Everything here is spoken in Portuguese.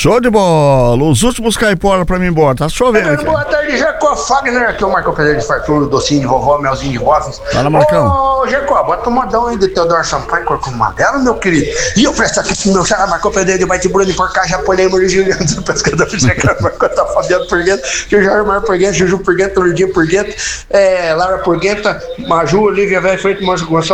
Show de bola. Os últimos caipora pra mim embora. Tá chovendo aqui. Boa tarde, Jacó Fagner. Aqui é o Marcão Pereira de Fartura, docinho de vovó, melzinho de vozes. Fala, Marcão. Ô, Jacó, bota um modão aí do Teodoro Sampaio, Corpo Madela, meu querido. E eu presto aqui pro meu xará, Marcão Pereira de Baite Bruno, de Porcá, Japonês, Murilo, Juliano, do Pescador, Marcão tá Fabiano Porguento, Jorge Mário Porguento, Juju Porguento, Lourdinho Porguento, Laura Porguenta, Maju, Olivia Velho Feito, Márcio Gonçalves.